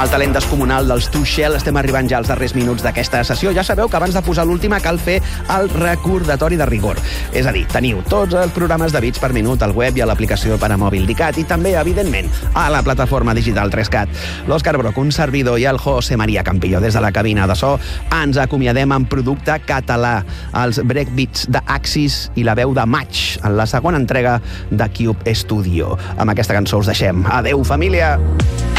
el talent descomunal dels Tushel estem arribant ja als darrers minuts d'aquesta sessió. Ja sabeu que abans de posar l'última cal fer el recordatori de rigor. És a dir, teniu tots els programes de bits per minut al web i a l'aplicació per a mòbil d'ICAT i també, evidentment, a la plataforma digital 3CAT. L'Òscar Broc, un servidor, i el José María Campillo des de la cabina de so ens acomiadem amb producte català, els breakbeats d'Axis i la veu de Maig en la segona entrega de Cube Studio. Amb aquesta cançó us deixem. Adeu, família!